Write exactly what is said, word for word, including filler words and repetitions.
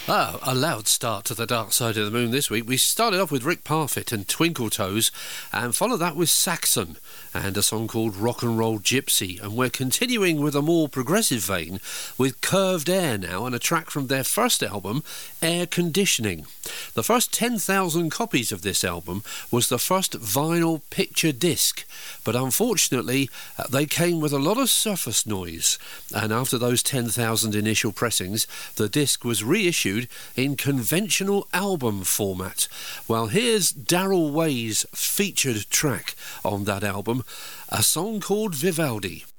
Ah, a loud start to the Dark Side of the Moon this week. We started off with Rick Parfitt and Twinkle Toes, and followed that with Saxon and a song called Rock and Roll Gypsy. And we're continuing with a more progressive vein with Curved Air now, and a track from their first album, Air Conditioning. The first ten thousand copies of this album was the first vinyl picture disc, but unfortunately uh, they came with a lot of surface noise, and after those ten thousand initial pressings, the disc was reissued in conventional album format. Well, here's Daryl Way's featured track on that album, a song called Vivaldi.